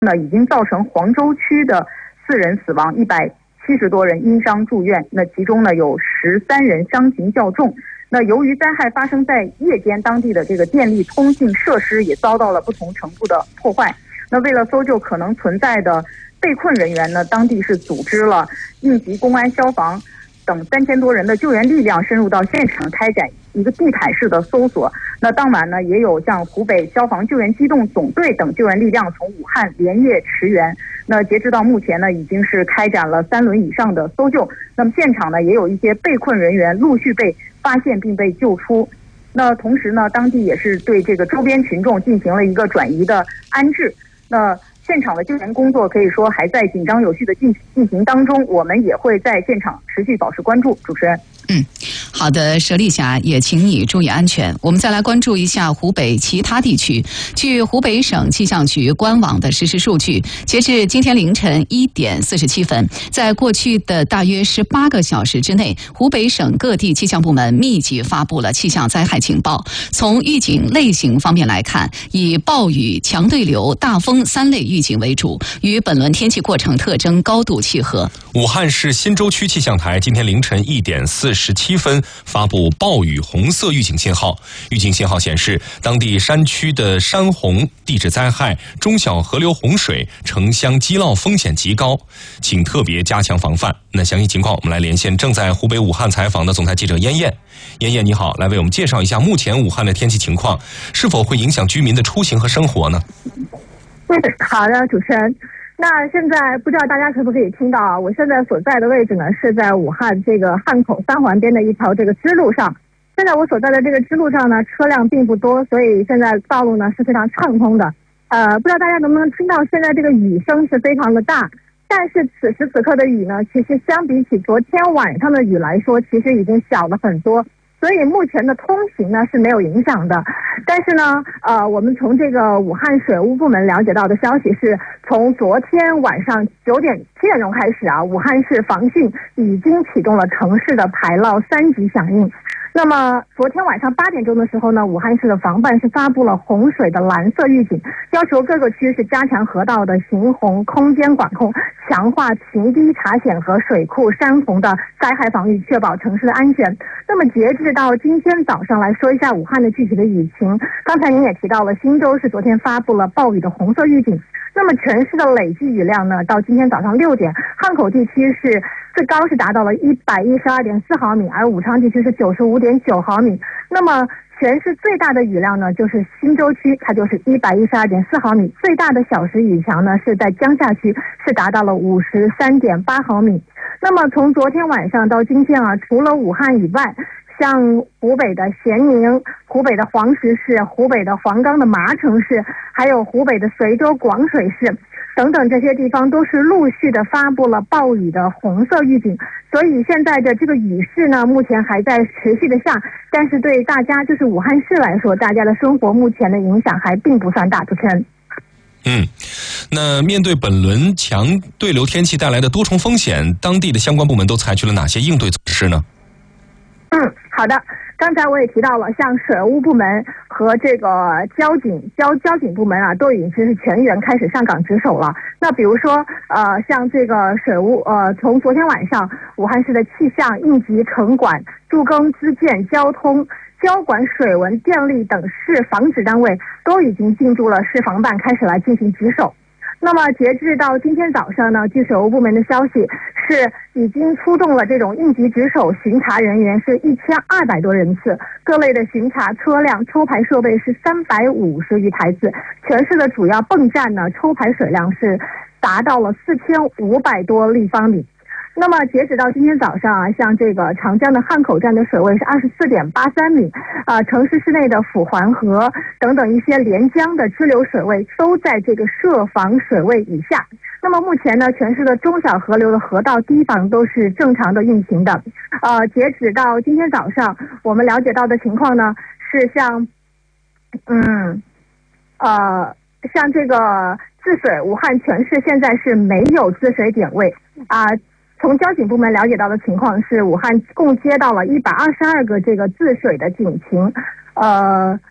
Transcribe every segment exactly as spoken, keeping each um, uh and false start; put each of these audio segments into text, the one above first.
呢，已经造成黄州区的四人死亡，一百七十多人因伤住院。那其中呢有十三人伤情较重。那由于灾害发生在夜间，当地的这个电力通信设施也遭到了不同程度的破坏。那为了搜救可能存在的被困人员呢，当地是组织了应急公安、消防等三千多人的救援力量深入到现场开展一个地毯式的搜索。那当晚呢，也有像湖北消防救援机动总队等救援力量从武汉连夜驰援。那截止到目前呢，已经是开展了三轮以上的搜救。那么现场呢，也有一些被困人员陆续被发现并被救出。那同时呢，当地也是对这个周边群众进行了一个转移的安置。那现场的救援工作可以说还在紧张有序的进进行当中，我们也会在现场持续保持关注。主持人， 嗯，好的，佘丽霞，也请你注意安全。我们再来关注一下湖北其他地区。据湖北省气象局官网的实时数据，截至今天凌晨一点四十七分，在过去的大约十八个小时之内，湖北省各地气象部门密集发布了气象灾害情报。从预警类型方面来看，以暴雨、强对流、大风三类预警为主，与本轮天气过程特征高度契合。 武汉市新洲区气象台今天凌晨一点四十七分发布暴雨红色预警信号。预警信号显示，当地山区的山洪、地质灾害、中小河流洪水、城乡积涝风险极高，请特别加强防范。那详细情况，我们来连线正在湖北武汉采访的总台记者燕燕。燕燕你好，来为我们介绍一下目前武汉的天气情况，是否会影响居民的出行和生活呢？ 好的，主持人。那现在不知道大家可不可以听到啊？我现在所在的位置呢，是在武汉这个汉口三环边的一条这个支路上。现在我所在的这个支路上呢，车辆并不多，所以现在道路呢是非常畅通的。呃，不知道大家能不能听到现在这个雨声是非常的大，但是此时此刻的雨呢，其实相比起昨天晚上的雨来说，其实已经小了很多。所以目前的通行呢是没有影响的，但是呢，呃，我们从这个武汉水务部门了解到的消息是，从昨天晚上九点七点钟开始啊，武汉市防汛已经启动了城市的排涝三级响应。那么昨天晚上八点钟的时候呢，武汉市的防办是发布了洪水的蓝色预警，要求各个区是加强河道的行洪空间管控，强化情堤查险和水库山洪的灾害防御，确保城市的安全。那么截至到今天早上，来说一下武汉的具体的雨情。刚才您也提到了，新洲是昨天发布了暴雨的红色预警。那么全市的累计雨量呢，到今天早上六点，汉口地区是最高是达到了一百一十二点四毫米，而武昌地区是九十五点九毫米。那么全市最大的雨量呢，就是新洲区，它就是一百一十二点四毫米。最大的小时雨强呢，是在江夏区，是达到了五十三点八毫米。那么从昨天晚上到今天啊，除了武汉以外，像湖北的咸宁、湖北的黄石市、湖北的黄冈的麻城市，还有湖北的随州广水市等等这些地方，都是陆续的发布了暴雨的红色预警。所以现在的这个雨势呢，目前还在持续的下，但是对大家就是武汉市来说，大家的生活目前的影响还并不算大。主持人。 嗯，那面对本轮强对流天气带来的多重风险，当地的相关部门都采取了哪些应对措施呢？ 嗯，好的。刚才我也提到了，像水务部门和这个交警交交警部门啊，都已经是全员开始上岗值守了。那比如说，呃，像这个水务，呃，从昨天晚上，武汉市的气象、应急、城管、助耕、资建、交通、交管、水文、电力等市防指单位都已经进驻了市防办，开始来进行值守。那么截至到今天早上呢，据水务部门的消息是已经出动了这种应急值守巡查人员是一千二百多人次，各类的巡查车辆抽排设备是三百五十余台次，全市的主要泵站呢抽排水量是达到了四千五百多立方米。那么截止到今天早上啊，像这个长江的汉口站的水位是二十四点八三米，啊、呃，城市市内的抚环河等等一些连江的支流水位都在这个设防水位以下。那么目前呢，全市的中小河流的河道堤防都是正常的运行的。呃，截止到今天早上，我们了解到的情况呢，是像，嗯，呃，像这个治水，武汉全市现在是没有治水点位啊。呃从交警部门了解到的情况是，武汉共接到了一百二十二个这个治水的警情，呃，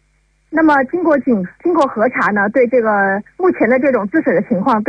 那么经过警经过核查呢，对这个目前的这种治水的情况。